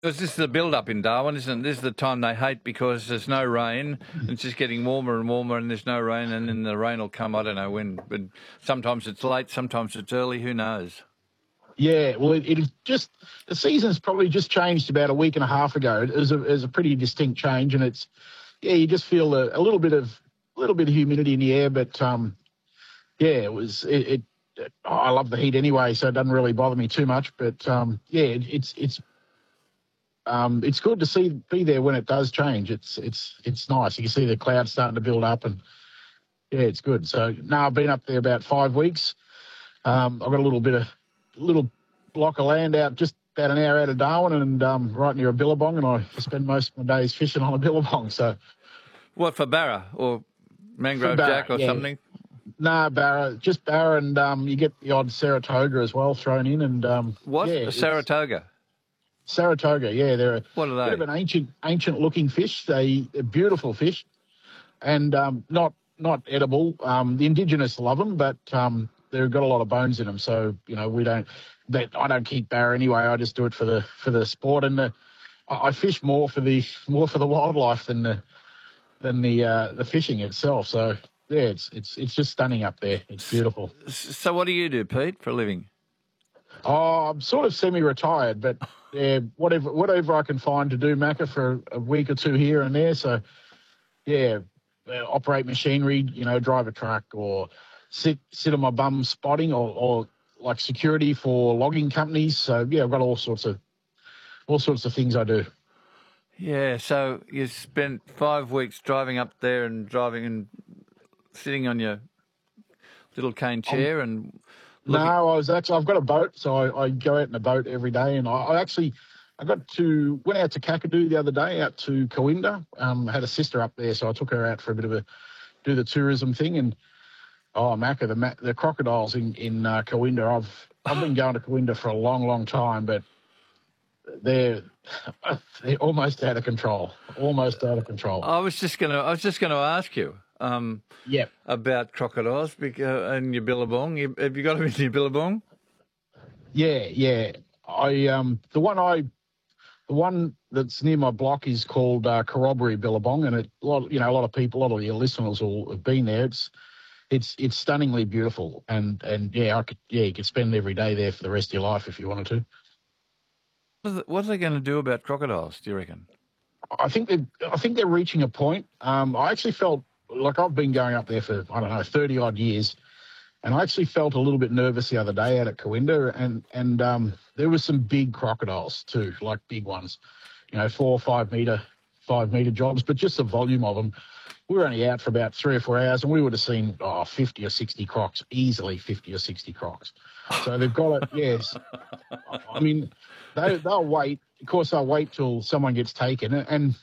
Because this is the build-up in Darwin, isn't it? This is the time they hate because there's no rain. It's just getting warmer and warmer, and there's no rain, and then the rain will come. I don't know when, but sometimes it's late, sometimes it's early. Who knows? Yeah, well, it just the season's probably just changed about a week and a half ago. It was a pretty distinct change, and it's you just feel a little bit of humidity in the air, but it was it. I love the heat anyway, so it doesn't really bother me too much. But it's good to be there when it does change. It's nice. You can see the clouds starting to build up, and it's good. So now I've been up there about 5 weeks. I've got a little block of land out just about an hour out of Darwin, and right near a billabong, and I spend most of my days fishing on a billabong. So, what, for barra or mangrove jack or something? No, barra, just barra, and you get the odd Saratoga as well thrown in, and what a Saratoga. Saratoga, yeah, they're what are they? Bit of an ancient-looking fish. They're beautiful fish, and not edible. The indigenous love them, but they've got a lot of bones in them. So I don't keep barra anyway. I just do it for the sport, and I fish more for the wildlife than the fishing itself. So yeah, it's just stunning up there. It's beautiful. So what do you do, Pete, for a living? Oh, I'm sort of semi-retired, but yeah, whatever I can find to do, Macca, for a week or two here and there. So, yeah, operate machinery, drive a truck, or sit on my bum spotting, or like security for logging companies. So yeah, I've got all sorts of things I do. Yeah, so you spent 5 weeks driving up there and sitting on your little cane chair and. No, I've got a boat, so I go out in a boat every day, and I went out to Kakadu the other day, out to Coimbra. I had a sister up there, so I took her out for a bit of do the tourism thing, and Macca, the crocodiles in Coimbra. I've been going to Coimbra for a long, long time, but they're almost out of control. Almost out of control. I was just gonna ask you. About crocodiles and your billabong. Have you got them in your billabong? Yeah. The one that's near my block is called Corroboree Billabong, and a lot of people, a lot of your listeners will have been there. It's stunningly beautiful, and you could spend every day there for the rest of your life if you wanted to. What are they going to do about crocodiles, do you reckon? I think they're reaching a point. I actually felt like I've been going up there for, 30 odd years. And I actually felt a little bit nervous the other day out at Coimbra, and there were some big crocodiles too, like big ones, 4 or 5 metre jobs, but just the volume of them. We were only out for about 3 or 4 hours, and we would have seen 50 or 60 crocs, easily 50 or 60 crocs. So they've got it. Yes, I mean they'll wait. Of course, they'll wait till someone gets taken, and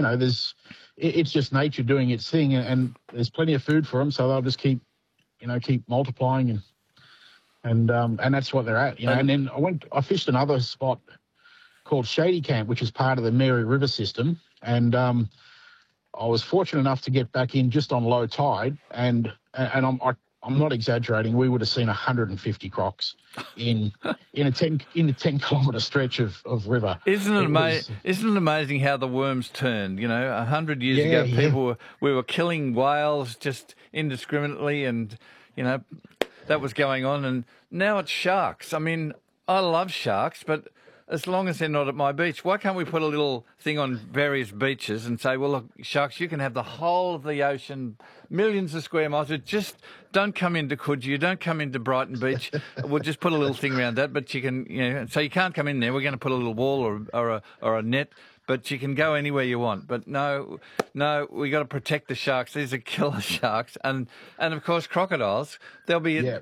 it's just nature doing its thing, and there's plenty of food for them, so they'll just keep multiplying, and that's what they're at, And then I fished another spot called Shady Camp, which is part of the Mary River system, and I was fortunate enough to get back in just on low tide, and I'm not exaggerating. We would have seen 150 crocs in a 10 kilometre stretch of river. Isn't it amazing how the worms turned? 100 years ago, we were killing whales just indiscriminately, and that was going on. And now it's sharks. I mean, I love sharks, but as long as they're not at my beach, why can't we put a little thing on various beaches and say, well, look, sharks, you can have the whole of the ocean, millions of square miles, but just don't come into Coogee, don't come into Brighton Beach. We'll just put a little thing around that, but you can, so you can't come in there. We're going to put a little wall or a net, but you can go anywhere you want. But no, we got to protect the sharks. These are killer sharks, and of course crocodiles. There'll be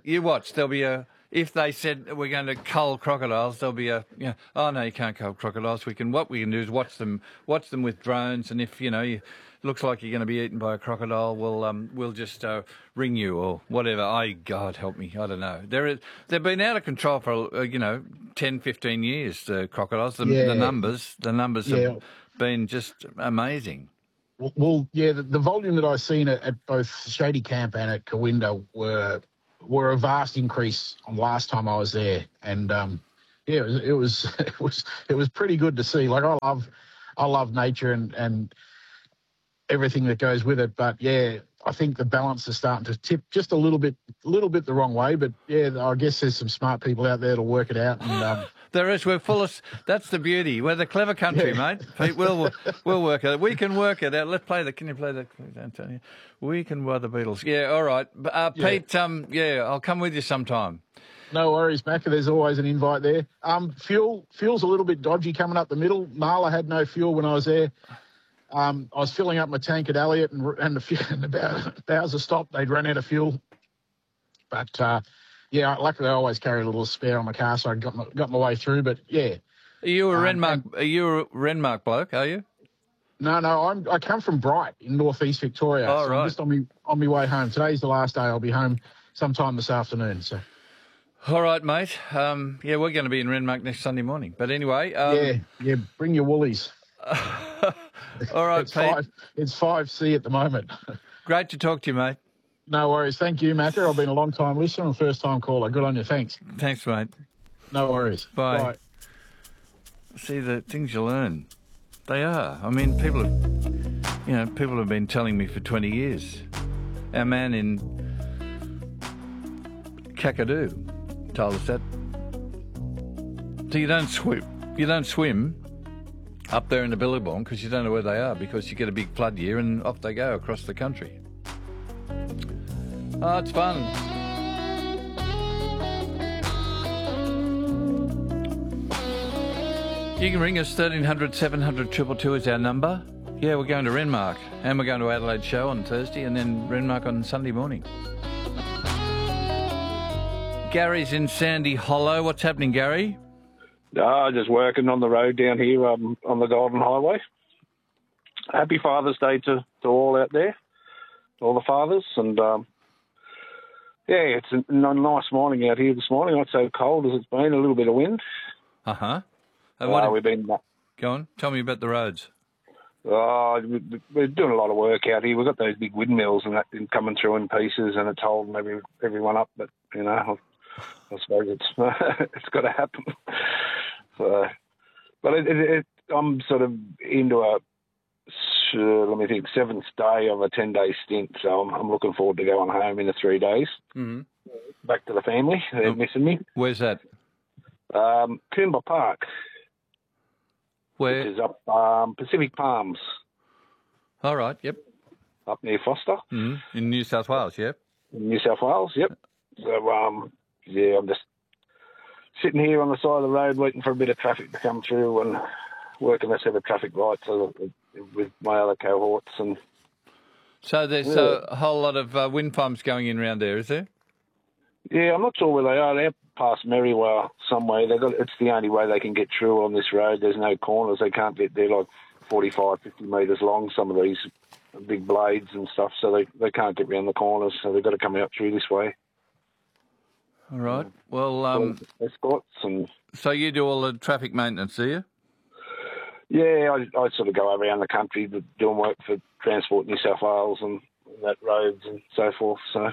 if they said we're going to cull crocodiles, there'll be oh no, you can't cull crocodiles. What we can do is watch them with drones, and if looks like you're going to be eaten by a crocodile, we'll just ring you or whatever. God help me, I don't know. They've been out of control for 10, 15 years. The crocodiles, the numbers have been just amazing. Well, the volume that I've seen at both Shady Camp and at Coimbra were a vast increase on last time I was there, and yeah, it was pretty good to see. Like I love nature and everything that goes with it. But yeah, I think the balance is starting to tip just a little bit the wrong way. But yeah, I guess there's some smart people out there to work it out. And there is. We're full of. That's the beauty. We're the clever country, mate. Pete, we'll work it. We can work it out. Let's play the. Can you play the? Antonio? We can wear the Beatles. Yeah, all right. Pete. Yeah, I'll come with you sometime. No worries, Macca. There's always an invite there. Fuel's a little bit dodgy coming up the middle. Marla had no fuel when I was there. I was filling up my tank at Elliot, and the Bowser stopped. They'd run out of fuel. But yeah, luckily I always carry a little spare on my car, so I got my way through. But yeah, are you a Renmark bloke? Are you? No, I come from Bright in northeast Victoria. Oh, so right. I'm just on my way home. Today's the last day. I'll be home sometime this afternoon. So. All right, mate. Yeah, we're going to be in Renmark next Sunday morning. But anyway, yeah, bring your woolies. All right, Pete. It's 5C at the moment. Great to talk to you, mate. No worries. Thank you, Macca. I've been a long-time listener and first-time caller. Good on you. Thanks. Thanks, mate. No worries. Bye. See, the things you learn, they are. I mean, people have been telling me for 20 years. Our man in Kakadu told us that. So you don't swim up there in the Billabong because you don't know where they are, because you get a big flood year and off they go across the country. Oh, it's fun. You can ring us, 1300 700 222 is our number. Yeah, we're going to Renmark, and we're going to Adelaide Show on Thursday, and then Renmark on Sunday morning. Gary's in Sandy Hollow. What's happening, Gary? Just working on the road down here on the Golden Highway. Happy Father's Day to all out there, all the fathers. And, yeah, it's a nice morning out here this morning. Not so cold as it's been, a little bit of wind. Uh-huh. We've been... Go on, tell me about the roads. We're doing a lot of work out here. We've got those big windmills and that coming through in pieces, and it's holding everyone up. But, I suppose it's got to happen. So, but I'm sort of into a, let me think, 7th day of a 10-day stint. So I'm looking forward to going home in the 3 days. Mm-hmm. Back to the family. They're missing me. Where's that? Coomba Park. Where? Which is up Pacific Palms. All right, yep. Up near Foster. Mm-hmm. In New South Wales, yep. In New South Wales, yep. So, yeah, I'm just sitting here on the side of the road waiting for a bit of traffic to come through and working a set of traffic lights with my other cohorts. And so there's a whole lot of wind farms going in around there, is there? Yeah, I'm not sure where they are. They're past Merriwa somewhere. It's the only way they can get through on this road. There's no corners. They can't get there, like 45, 50 metres long, some of these big blades and stuff, so they can't get round the corners, so they've got to come out through this way. All right. Well, escorts and... So you do all the traffic maintenance, do you? Yeah, I sort of go around the country doing work for Transport New South Wales and that roads and so forth, so...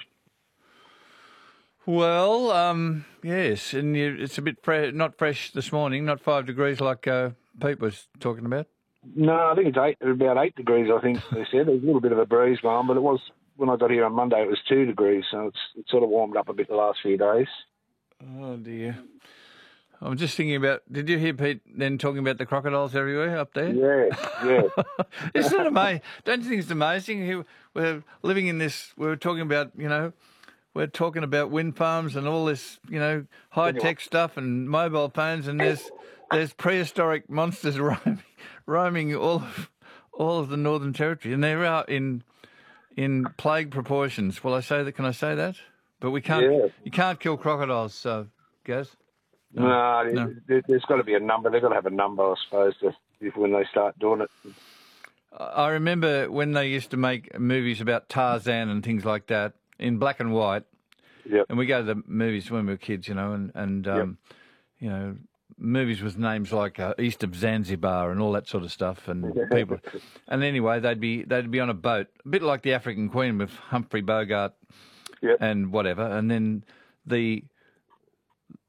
Well, yes, and it's a bit not fresh this morning, not 5 degrees like Pete was talking about. No, I think it's about 8 degrees, I think they said. There's a little bit of a breeze going, but it was, when I got here on Monday, it was 2 degrees, so it's sort of warmed up a bit the last few days. Oh, dear. I'm just thinking about, did you hear Pete then talking about the crocodiles everywhere up there? Yeah. Isn't it amazing? Don't you think it's amazing? We're living in this, we're talking about, we're talking about wind farms and all this, high-tech stuff and mobile phones, and there's prehistoric monsters roaming all of the Northern Territory, and they're out in plague proportions. Will I say that? Can I say that? But we can't. Yeah. You can't kill crocodiles, so Gaz. No. There's got to be a number. They've got to have a number, I suppose, when they start doing it. I remember when they used to make movies about Tarzan and things like that in black and white. Yep. And we go to the movies when we were kids, and movies with names like East of Zanzibar and all that sort of stuff, and people. And anyway, they'd be on a boat, a bit like the African Queen with Humphrey Bogart, yep. and whatever. And then the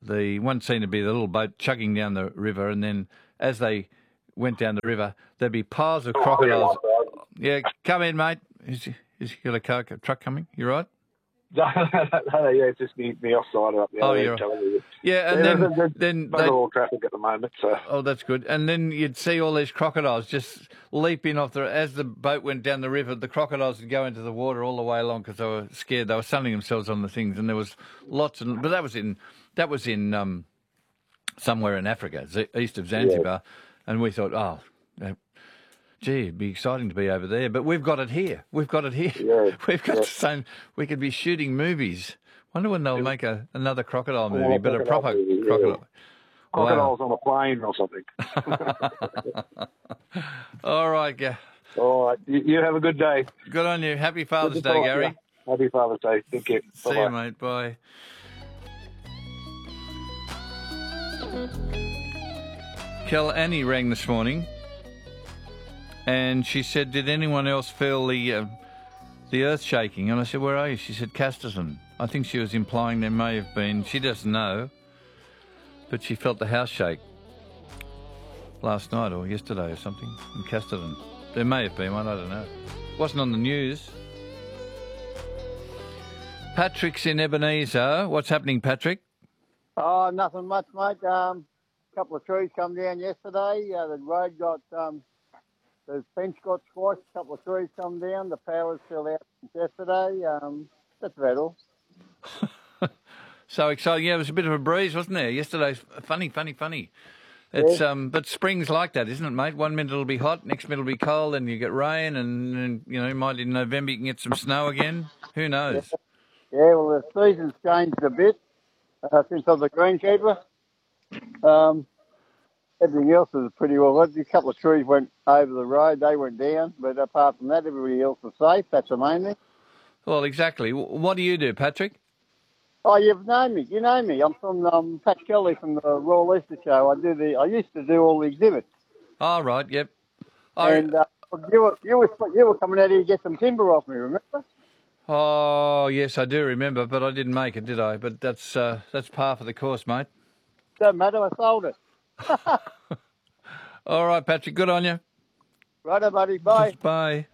the one seemed to be the little boat chugging down the river, and then as they went down the river, there'd be piles of crocodiles. Yeah, come in, mate. Is you got a truck coming? You right? No, it's just the offside up there. Oh, you're right. Yeah, and then all traffic at the moment. So. Oh, that's good. And then you'd see all these crocodiles just leaping off as the boat went down the river. The crocodiles would go into the water all the way along because they were scared. They were sunning themselves on the things, and there was lots but that was in somewhere in Africa, east of Zanzibar, and we thought, gee, it'd be exciting to be over there, but we've got it here. We've got it here. Yeah. We've got the same. We could be shooting movies. Wonder when they'll make another crocodile movie, but a proper crocodile. Crocodiles on a plane or something. All right, yeah. All right. You have a good day. Good on you. Happy Father's Day, Gary. Yeah. Happy Father's Day. Thank you. See you, mate. Bye. Annie rang this morning, and she said, "Did anyone else feel the earth shaking?" And I said, "Where are you?" She said, "Casterton." I think she was implying there may have been. She doesn't know, but she felt the house shake last night or yesterday or something in Casterton. There may have been one. I don't know. Wasn't on the news. Patrick's in Ebenezer. What's happening, Patrick? Oh, nothing much, mate. Couple of trees come down yesterday. The road got, the fence got squashed. A couple of trees come down. The power's still out since yesterday. That's about all. So exciting. Yeah, it was a bit of a breeze, wasn't there? Yesterday's funny. It's but spring's like that, isn't it, mate? 1 minute it'll be hot, next minute it'll be cold, and you get rain, and might in November you can get some snow again. Who knows? Yeah, well, the season's changed a bit since I was a greenkeeper. Everything else is pretty well. A couple of trees went over the road, they went down, but apart from that, everybody else was safe. That's the main thing. Well, exactly. What do you do, Patrick? Oh, you've known me. You know me. I'm from Pat Kelly from the Royal Easter Show. I used to do all the exhibits. Oh, right. Yep. And you were coming out here to get some timber off me. Remember? Oh, yes, I do remember, but I didn't make it, did I? But that's par for the course, mate. Don't matter. I sold it. All right, Patrick. Good on you. Righto, buddy. Bye. Bye.